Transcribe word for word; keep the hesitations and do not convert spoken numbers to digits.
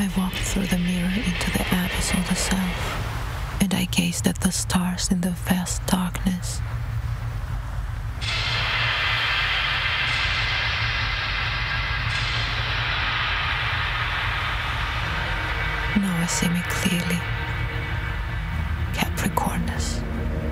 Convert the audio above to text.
I walked through the mirror into the abyss of the self, and I gazed at the stars in the vast darkness. Now I see me clearly. Capricornus.